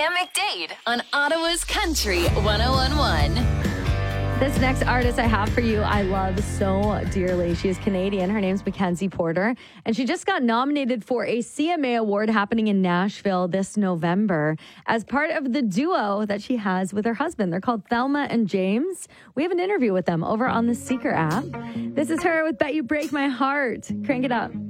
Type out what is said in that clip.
McDade on Ottawa's Country 101.1. This next artist I have for you, I love so dearly. She is Canadian. Her name's Mackenzie Porter, and she just got nominated for a CMA award happening in Nashville this November as part of the duo that she has with her husband. They're called Thelma and James. We have an interview with them over on the Seeker app. This is her with Bet You Break My Heart. Crank it up.